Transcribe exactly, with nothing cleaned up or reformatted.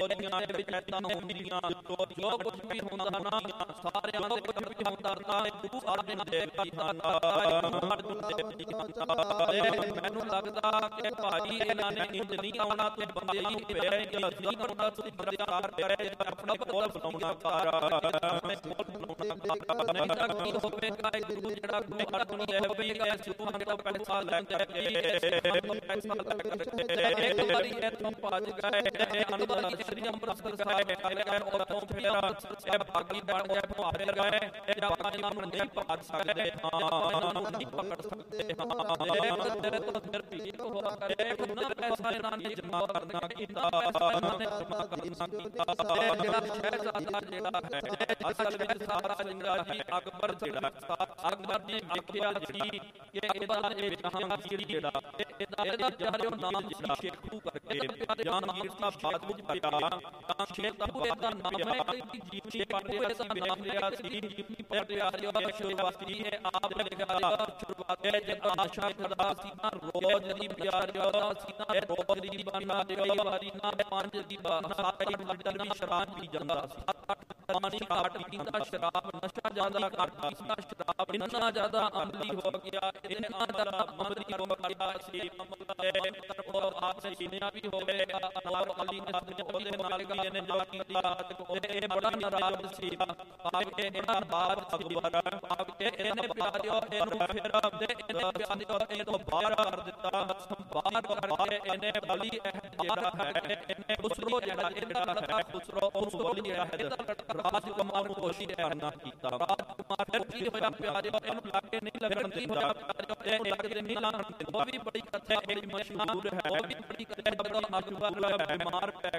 ਦੁਨੀਆਂ ਦੇ ਵਿੱਚ ਐਤਾਂ ਹੁੰਦੀਆਂ ਜੋ ਕੁਝ ਵੀ ਹੁੰਦਾ ਨਾ ਸਾਰਿਆਂ ਦੇ ਕੁਝ ਵੀ ਹੁੰਦਾ ਨਾ ਗੁਰੂ ਸਾਡੇ ਦੇਵੀ ਹਨ। ਮੈਨੂੰ ਲੱਗਦਾ ਕਿ ਭਾਈ ਇਹਨਾਂ ਨੇ ਇੰਜ ਨਹੀਂ ਆਉਣਾ ਤੇ ਬੰਦੇ ਹੀ ਪਏ ਅਸੀਂ ਕਰਨਾ ਤੁਸੀਂ ਪ੍ਰਚਾਰ ਕਰੇ ਆਪਣਾ ਕੋਲ ਬਣਾਉਣਾ ਕਰ ਨਹੀਂ ਤਾਂ ਕੀ ਹੋਵੇਗਾ ਗੁਰੂ ਜਿਹੜਾ ਗੁਰੂ ਅਰਜਨ ਦੇਵ ਜੀ ਦਾ ਸਿੱਖਾਂ ਦਾ ਪੈਸਾ ਲੈ ਕੇ ਪੈਸਾ ਲੈ ਕੇ ਇੱਕ ਵਾਰੀ ਇੱਥੋਂ ਭੱਜ ਗਏ ਅਨੰਦਪੁਰ ਸ੍ਰੀ ਅੰਮ੍ਰਿਤਸਰ ਸਾਹਿਬ ਚਲੇ ਗਏ ਉੱਥੋਂ ਫਿਰ ਇਹ ਭਾਗੀ ਬਣ ਗਏ ਭਾਰੇ ਗਏ ਇਹ ਆਪਾਂ ਇਹਨਾਂ ਨੂੰ ਨਹੀਂ ਪਕੜ ਸਕਦੇ ਹਾਂ ਇਹਨਾਂ ਨੂੰ ਨਹੀਂ ਪਕੜ ਸਕਦੇ ਹਾਂ ਇੱਕ ਤੇਰੇ ਤੋਂ ਫਿਰ ਭੀਖ ਹੋਆ ਕਰੇ ਉਹਨਾਂ ਪੈਸਾ ਇਹਨਾਂ ਨੇ ਜਮਾ ਕਰਨਾ ਕੀਤਾ ਇਹਨਾਂ ਨੇ ਜਮਾ ਕਰਨਾ ਕੀਤਾ ਇਹ ਜਿਹੜਾ ਸ਼ਹਿਜ਼ਾਦਾ ਜਿਹੜਾ ਹੈ ਅਸਲ ਵਿੱਚ ਸਾਰਾ ਜਿਹੜਾ ਜੀ ਅਕਬਰ ਜਿਹੜਾ ਅਕਬਰ ਨੇ ਵੇਖਿਆ ਜੀ ਕਿ ਇਹਦਾ ਇਹ ਜਹਾਂਗੀਰ ਜਿਹੜਾ ਇਹਦਾ ਚਾਰਿਓ ਨਾਮ ਜਿਹੜਾ ਸ਼ੇਖੂ ਕਰਕੇ ਜਹਾਂਗੀਰ ਸਾਹਿਬ ਬਾਅਦ ਵਿੱਚ ਪਿਆ ਤਾਂ ਸ਼ੇਖੂ ਦਾ ਨਾਮ ਹੈ ਕਿ ਜੀਵਨੀ ਪੜ੍ਹਦੇ ਹੋਏ ਦਾ ਨਾਮ ਲਿਆ ਸੀ ਜੀਵਨੀ ਪੜ੍ਹਦੇ ਆ ਰਿਹਾ ਸ਼ੁਰੂਆਤੀ ਹੈ ਆਪ ਨੇ ਲਿਖਿਆ ਸ਼ੁਰੂਆਤ ਹੈ ਜਦ ਆਸ਼ਾ ਕਰਦਾ ਸੀ ਨਾ ਰੋਜ਼ ਦੀ ਪਿਆਰਿਓ ਸੀ ਨਾ ਰੋਜ਼ ਦੀ ਬਣਾ ਦੇ ਵਾਰੀ ਨਾ ਪੰਜ ਦੀ ਸਾਰੀ ਮੰਦਰ ਦੀ ਸ਼ਰਾਬ ਪੀ ਜਾਂਦਾ ਸੀ ਪਾਣੀ ਘਾਟ ਪੀਂਦਾ ਸ਼ਰਾਬ ਨਸ਼ਾ ਜ਼ਿਆਦਾ ਕਰਦਾ ਸੀ ਸ਼ਰਾਬ ਇੰਨਾ ਜ਼ਿਆਦਾ ਅਮਲੀ ਹੋ ਗਿਆ ਇਹਨੇ ਅੰਦਰ ਅਮਲੀ ਹੋ ਗਿਆ ਸੀ ਉਹ ਆਪ ਨੇ ਸੁਣਿਆ ਵੀ ਹੋਵੇਗਾ ਅਨਵਰ ਅਲੀ ਨੇ ਉਹਦੇ ਨਾਲ ਵੀ ਇਹਨੇ ਜੋ ਕੀਤਾ ਇਹ ਬੜਾ ਨਾਰਾਜ਼ ਸੀ ਆਪ ਕੇ ਇਹਨਾਂ ਬਾਪ ਅਕਬਰ ਆਪ ਕੇ ਇਹਨੇ ਪਿਆਰਿਓ ਇਹਨੂੰ ਫਿਰ ਆਪਦੇ ਇਹਨੇ ਪਿਆਰਿਓ ਇਹ ਤੋਂ ਬਾਹਰ ਕਰ ਦਿੱਤਾ ਬਾਹਰ ਕਰਕੇ ਇਹਨੇ ਬਲੀ ਜਿਹੜਾ ਹੈ ਇਹਨੇ ਖੁਸਰੋ ਜਿਹੜਾ ਇਹਦਾ ਹੈ ਖੁਸਰੋ ਉਸ ਬਲੀ ਜਿਹੜਾ ਹੈ ਰਾਜਕੁਮਾਰ ਨੂੰ ਕੋਸ਼ਿਸ਼ ਕਰਨਾ ਕੀਤਾ ਰਾਜਕੁਮਾਰ ਫਿਰ ਕੀ ਹੋਇਆ ਪਿਆਰਿਓ ਇਹਨੂੰ ਲੱਗੇ ਨਹੀਂ ਲੱਗਣ ਦਿੰਦਾ ਇਹ ਲੱਗਦੇ ਨਹੀਂ ਲੱਗਣ ਉਹ ਵੀ ਬੜੀ ਕਥਾ ਬੜੀ ਮਸ਼ਹੂਰ ਹੈ ਉਹ ਵੀ ਬੜੀ ਕਥਾ ਜਦੋਂ ਅਕਬਰ ਬਿਮਾਰ ਪੈ